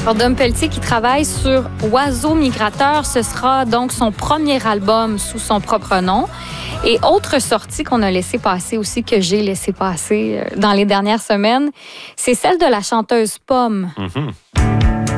Alors, Dom Pelletier qui travaille sur Oiseaux migrateurs, ce sera donc son premier album sous son propre nom. Et autre sortie qu'on a laissé passer aussi, que j'ai laissé passer dans les dernières semaines, c'est celle de la chanteuse Pomme. Mm-hmm.